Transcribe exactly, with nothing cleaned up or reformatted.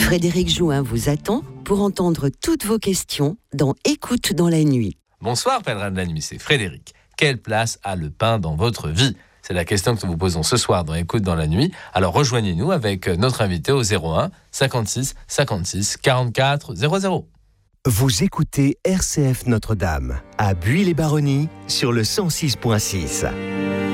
Frédéric Jouin vous attend pour entendre toutes vos questions dans Écoute dans la nuit. Bonsoir pèlerin de la nuit, c'est Frédéric. Quelle place a le pain dans votre vie ? C'est la question que nous vous posons ce soir dans Écoute dans la nuit. Alors rejoignez-nous avec notre invité au zéro un cinquante-six cinquante-six quarante-quatre zéro zéro. Vous écoutez R C F Notre-Dame à Buis-les-Baronnies sur le cent six virgule six.